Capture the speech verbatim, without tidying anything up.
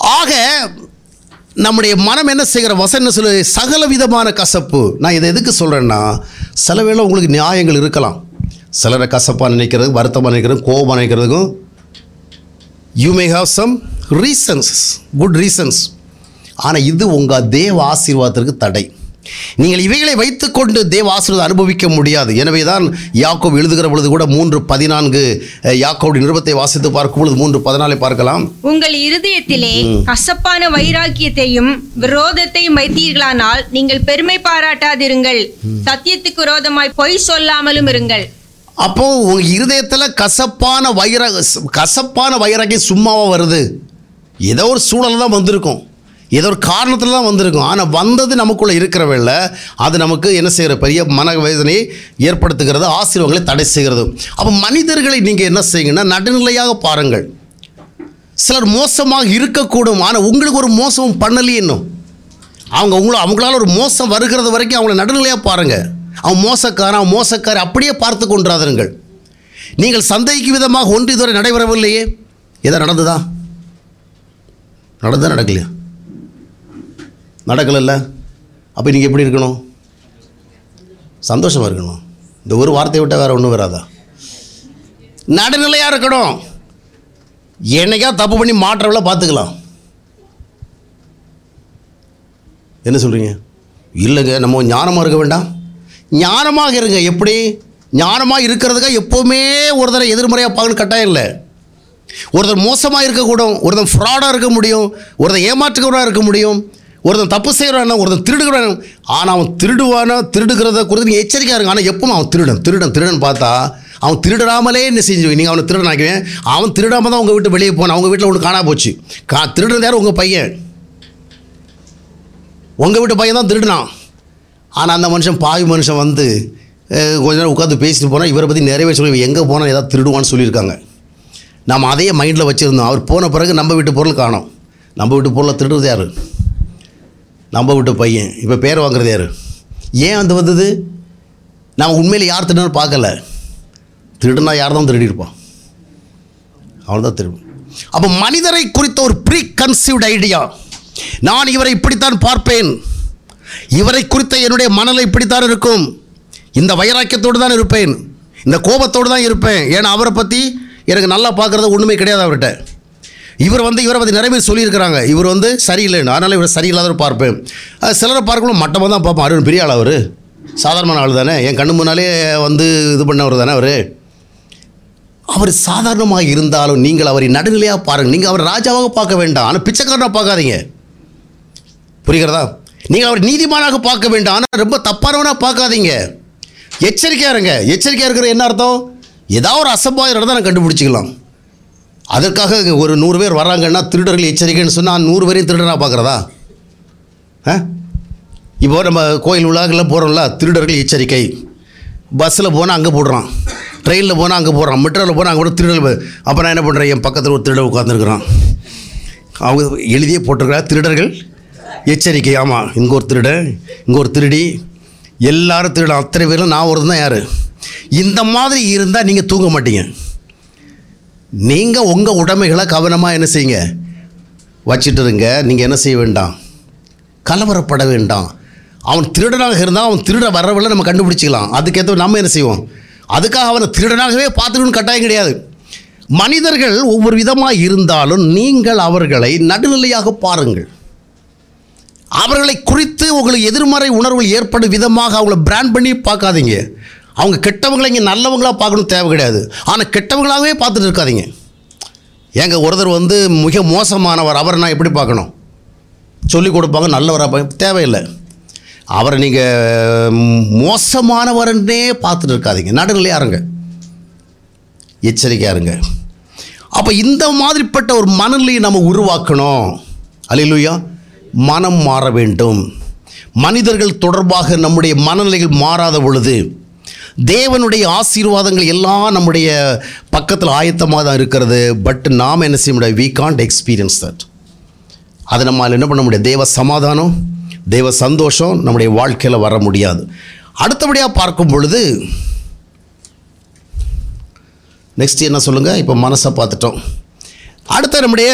ஆக நம்முடைய மனம் என்ன செய்கிற வசனம் என்ன சொல்லு, சகல விதமான கசப்பு. நான் இதை எதுக்கு சொல்கிறேன்னா, சில வேளை உங்களுக்கு நியாயங்கள் இருக்கலாம். சிலரை கசப்பாக நினைக்கிறது, வருத்தமாக நினைக்கிறது, கோபமாக நினைக்கிறதுக்கும் you may have some reasons, good reasons. ஆனால் இது உங்கள் தேவ ஆசீர்வாதத்திற்கு தடை. நீங்கள் இவைகளை வைத்துக்கொண்டு தேவ ஆசீர்வாதம் அனுபவிக்க முடியாது. எனவே தான் யாக்கோபு எழுதுகிற பொழுது கூட மூன்று பதினான்கு யாக்கோபுடைய நிருபத்தை வாசித்து பார்க்கும் பொழுது மூன்று பதினாலை பார்க்கலாம். உங்கள் இருதயத்திலே கசப்பான வைராக்கியத்தையும் விரோதத்தையும் வைத்தீர்களானால் நீங்கள் பெருமை பாராட்டாதிருங்கள், சத்தியத்துக்கு விரோதமாய் பொய் சொல்லாமலும் இருங்கள். அப்போ உங்க இருதயத்தில் கசப்பான வைர கசப்பான வைராக்கியம் சும்மாவா வருது? ஏதோ ஒரு சூழல் தான் வந்திருக்கும், ஏதோ ஒரு காரணத்தில் தான் வந்திருக்கும். ஆனால் வந்தது நமக்குள்ளே இருக்கிறவில்லை, அது நமக்கு என்ன செய்கிற பெரிய மனவேதனையை ஏற்படுத்துகிறது, ஆசீர்வாதங்களை தடை செய்கிறது. அப்போ மனிதர்களை நீங்கள் என்ன செய்யுங்கன்னா நடுநிலையாக பாருங்கள். சிலர் மோசமாக இருக்கக்கூடும், ஆனால் உங்களுக்கு ஒரு மோசம் பண்ணலையே. இன்னும் அவங்க உங்களை அவங்களால ஒரு மோசம் வருகிறது வரைக்கும் அவங்கள நடுநிலையாக பாருங்கள். அவன் மோசக்காரன், அவன் மோசக்காரி அப்படியே பார்த்து கொண்டாதீர்கள். நீங்கள் சந்தேகிக்கும் விதமாக ஒன்று இதுவரை நடைபெறவில்லையே. எதோ நடந்துதா? நடந்தா நடக்கலையா? நடக்கலைல்ல. அப்போ நீங்கள் எப்படி இருக்கணும்? சந்தோஷமாக இருக்கணும். இந்த ஒரு வார்த்தையை விட்டால் வேறு ஒன்றும் வராதா? நடுநிலையாக இருக்கணும். என்னைக்கா தப்பு பண்ணி மாற்றவில்லை பார்த்துக்கலாம். என்ன சொல்கிறீங்க? இல்லைங்க, நம்ம ஞானமாக இருக்க வேண்டாம். ஞானமாக இருங்க. எப்படி ஞானமாக இருக்கிறதுக்காக எப்போவுமே ஒருத்தரை எதிர்மறையாக பார்க்கணும் கட்டாயம் இல்லை. ஒருத்தர் மோசமாக இருக்கக்கூடும், ஒருத்தன் ஃப்ராடாக இருக்க முடியும், ஒருத்தன் ஏமாற்றுக்கிறவராக இருக்க முடியும், ஒருத்தன் தப்பு செய்கிறானா, ஒருத்தன் திருடுகிறான். ஆனால் அவன் திருடுவானா, திருடுகிறத குறித்து நீங்கள் எச்சரிக்கையாக இருங்க. ஆனால் எப்பவும் அவன் திருடன் திருடன் திருடன் பார்த்தா அவன் திருடாமலே என்ன செஞ்சு நீங்கள் அவனை திருடன் ஆக்குவேன். அவன் திருடாமல் தான் உங்கள் வீட்டு வெளியே போனான். அவங்க வீட்டில் ஒன்று காணா போச்சு. கா திருடுறது யார்? உங்கள் பையன். உங்கள் வீட்டு பையன் தான் திருடினான். ஆனால் அந்த மனுஷன் பாவி மனுஷன் வந்து கொஞ்ச நேரம் உட்காந்து பேசிட்டு போனால் இவரை பற்றி நிறையவே சொல்லி எங்கே போனால் ஏதாவது திருடுவான்னு சொல்லியிருக்காங்க. நம்ம அதையே மைண்டில் வச்சுருந்தோம். அவர் போன பிறகு நம்ம வீட்டு பொருள் காணோம். நம்ம வீட்டு பொருளை திருடுறது யார்? நம்ம வீட்டு பையன். இப்போ பேர் வாங்குறது யார்? ஏன் அது வந்தது? நான் உண்மையில் யார் திருடுன்னு பார்க்கல. திருடுனா யார் தான் திருடியிருப்பான்? அவன் தான் திருடும். அப்போ மனிதரை குறித்த ஒரு ப்ரீ கன்சீவ்டு ஐடியா, நான் இவரை இப்படித்தான் பார்ப்பேன், இவரை குறித்த என்னுடைய மனநிலை இப்படித்தான் இருக்கும், இந்த வைராக்கியத்தோடு தான் இருப்பேன், இந்த கோபத்தோடு தான் இருப்பேன். ஏன்னா அவரை பற்றி எனக்கு நல்லா பார்க்குறது ஒன்றுமே கிடையாது அவர்கிட்ட. இவர் வந்து இவரை பற்றி நிறைய பேர் சொல்லியிருக்கிறாங்க, இவர் வந்து சரியில்லைன்னு, அதனால் இவர் சரியில்லாத பார்ப்பேன். சிலரை பார்க்கணும் மட்டமாக தான் பார்ப்பேன். அவர் பெரிய ஆள், அவர் சாதாரணமான ஆள் தானே, என் கண்ணு முன்னாலே வந்து இது பண்ணவர் தானே அவர். அவர் சாதாரணமாக இருந்தாலும் நீங்கள் அவரை நடுநிலையாக பாருங்கள். நீங்கள் அவர் ராஜாவாக பார்க்க வேண்டாம், ஆனால் பிச்சைக்காரனாக பார்க்காதீங்க. புரிகிறதா? நீங்கள் அவர் நீதிமானாக பார்க்க வேண்டாம், ஆனால் ரொம்ப தப்பானவனாக பார்க்காதீங்க. எச்சரிக்கையாக இருங்க. எச்சரிக்கையாக இருக்கிற என்ன அர்த்தம்? ஏதாவது ஒரு அசம்பாவிதம் நடந்தால் நான் கண்டுபிடிச்சிக்கலாம். அதற்காக ஒரு நூறு பேர் வராங்கன்னா திருடர்கள் எச்சரிக்கைன்னு சொன்னால் நூறு பேரையும் திருடனாக பார்க்குறதா? ஆ இப்போ நம்ம கோயில் விழாக்கெல்லாம் போகிறோம்ல, திருடர்கள் எச்சரிக்கை. பஸ்ஸில் போனால் அங்கே போடுறான், ட்ரெயினில் போனால் அங்கே போடுறான், மெட்ரோவில் போனால் அங்கே கூட திருடர்கள். அப்போ நான் என்ன பண்ணுறேன், என் பக்கத்தில் ஒரு திருடன் உட்காந்துருக்குறான். அவங்க எழுதியே போட்டிருக்கிறா திருடர்கள் எச்சரிக்கை. ஆமாம், இங்கே ஒரு திருடன், இங்கே ஒரு திருடி, எல்லாரும் திருடன், அத்தனை பேரும் நான் ஒரு தான் யார். இந்த மாதிரி இருந்தால் நீங்கள் தூங்க மாட்டீங்க. நீங்கள் உங்கள் உடைமைகளை கவனமாக என்ன செய்யுங்க, வச்சுட்டு இருங்க. நீங்கள் என்ன செய்ய வேண்டாம், கலவரப்பட வேண்டாம். அவன் திருடனாக இருந்தால் அவன் திருட வரவில்லை நம்ம கண்டுபிடிச்சிக்கலாம். அதுக்கேற்ற நம்ம என்ன செய்வோம், அதுக்காக அவனை திருடனாகவே பார்த்துக்கணும்னு கட்டாயம் கிடையாது. மனிதர்கள் ஒவ்வொரு விதமாக இருந்தாலும் நீங்கள் அவர்களை நடுநிலையாக பாருங்கள். அவர்களை குறித்து உங்களுக்கு எதிர்மறை உணர்வுகள் ஏற்படும் விதமாக அவங்கள பிராண்ட் பண்ணி பார்க்காதீங்க. அவங்க கெட்டவங்களை இங்கே நல்லவங்களாக பார்க்கணும் தேவை கிடையாது, ஆனால் கெட்டவங்களாகவே பார்த்துட்டு இருக்காதீங்க. ஏங்க ஒருத்தர் வந்து மிக மோசமானவர், அவரை நான் எப்படி பார்க்கணும்? சொல்லிக் கொடுப்பாங்க, நல்லவராக பார்க்க தேவையில்லை. அவரை நீங்கள் மோசமானவரன்னே பார்த்துட்டு இருக்காதீங்க, நடுநிலையாக இருங்க, எச்சரிக்கையாக இருங்க. அப்போ இந்த மாதிரிப்பட்ட ஒரு மனநிலையை நம்ம உருவாக்கணும். அல்லேலூயா. மனம் மாற வேண்டும். மனிதர்கள் தொடர்பாக நம்முடைய மனநிலைகள் மாறாத பொழுது தேவனுடைய ஆசீர்வாதங்கள் எல்லாம் நம்முடைய பக்கத்தில் ஆயத்தமாக தான் இருக்கிறது. பட் நாம் என்ன செய்ய முடியாது, we can't experience that. அதை நம்மால் என்ன பண்ண முடியாது, தேவ சமாதானம், தேவ சந்தோஷம் நம்முடைய வாழ்க்கையில் வர முடியாது. அடுத்தபடியாக பார்க்கும் பொழுது நெக்ஸ்ட் என்ன சொல்லுங்கள், இப்போ மனசை பார்த்துட்டோம். அடுத்த நம்முடைய